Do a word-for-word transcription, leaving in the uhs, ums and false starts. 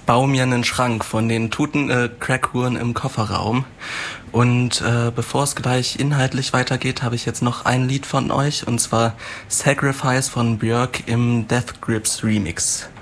Bau mir einen Schrank von den Tuten äh, Crackhuren im Kofferraum. Und äh, bevor es gleich inhaltlich weitergeht, habe ich jetzt noch ein Lied von euch, und zwar Sacrifice von Björk im Death Grips Remix.